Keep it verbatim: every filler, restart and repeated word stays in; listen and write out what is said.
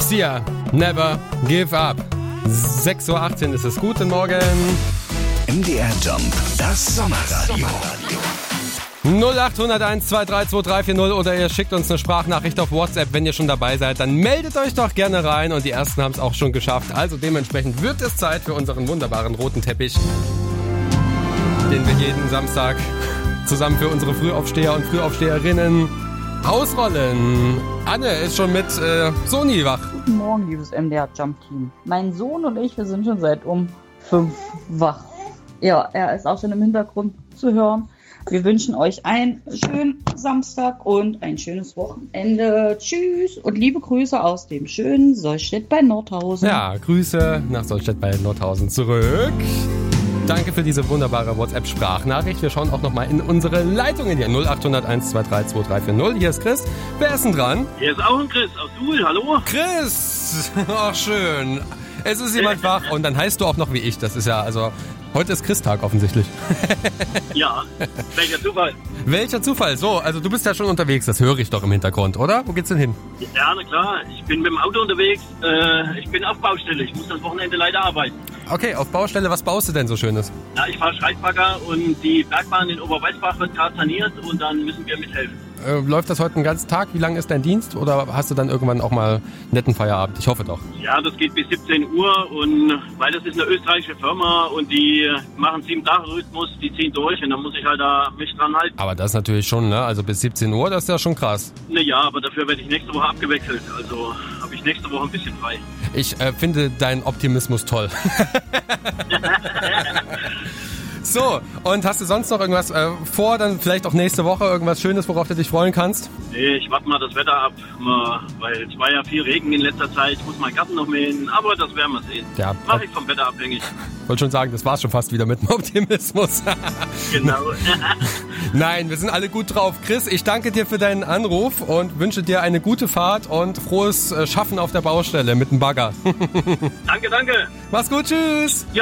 Sia, Never Give Up. sechs Uhr achtzehn ist es. Guten Morgen. M D R Jump, das Sommerradio. null acht null null eins zwei drei zwei drei vier null oder ihr schickt uns eine Sprachnachricht auf WhatsApp, wenn ihr schon dabei seid. Dann meldet euch doch gerne rein und die ersten haben es auch schon geschafft. Also dementsprechend wird es Zeit für unseren wunderbaren roten Teppich, den wir jeden Samstag zusammen für unsere Frühaufsteher und Frühaufsteherinnen ausrollen. Anne ist schon mit äh, Soni wach. Guten Morgen, liebes M D R Jump Team. Mein Sohn und ich, wir sind schon seit um fünf wach. Ja, er ist auch schon im Hintergrund zu hören. Wir wünschen euch einen schönen Samstag und ein schönes Wochenende. Tschüss und liebe Grüße aus dem schönen Solstedt bei Nordhausen. Ja, Grüße nach Solstedt bei Nordhausen zurück. Danke für diese wunderbare WhatsApp-Sprachnachricht. Wir schauen auch nochmal in unsere Leitungen hier. null acht null null eins zwei drei zwei drei vier null. Hier ist Chris. Wer ist denn dran? Hier ist auch ein Chris aus Suhl. Hallo? Chris! Ach, schön. Es ist jemand wach und dann heißt du auch noch wie ich. Das ist ja, also, heute ist Christtag offensichtlich. Ja, welcher Zufall. Welcher Zufall? So, also du bist ja schon unterwegs, das höre ich doch im Hintergrund, oder? Wo geht's denn hin? Ja, na klar. Ich bin mit dem Auto unterwegs. Äh, ich bin auf Baustelle. Ich muss das Wochenende leider arbeiten. Okay, auf Baustelle. Was baust du denn so Schönes? Ja, ich fahre Schreitbagger und die Bergbahn in Oberweißbach wird gerade saniert und dann müssen wir mithelfen. Äh, läuft das heute den ganzen Tag? Wie lange ist dein Dienst? Oder hast du dann irgendwann auch mal netten Feierabend? Ich hoffe doch. Ja, das geht bis siebzehn Uhr und weil das ist eine österreichische Firma und die machen sieben Tage Rhythmus, die ziehen durch und dann muss ich halt da mich dran halten. Aber das ist natürlich schon, ne? Also bis siebzehn Uhr, das ist ja schon krass. Naja, aber dafür werde ich nächste Woche abgewechselt. Also habe ich nächste Woche ein bisschen frei. Ich äh, finde deinen Optimismus toll. So, und hast du sonst noch irgendwas äh, vor, dann vielleicht auch nächste Woche irgendwas Schönes, worauf du dich freuen kannst? Nee, ich warte mal das Wetter ab, mal, weil es war ja viel Regen in letzter Zeit. Ich muss meinen Garten noch mähen, aber das werden wir sehen. Ja, mache ich vom Wetter abhängig. Ich wollte schon sagen, das war's schon fast wieder mit dem Optimismus. Genau. Nein, wir sind alle gut drauf. Chris, ich danke dir für deinen Anruf und wünsche dir eine gute Fahrt und frohes Schaffen auf der Baustelle mit dem Bagger. Danke, danke. Mach's gut, tschüss. Ja.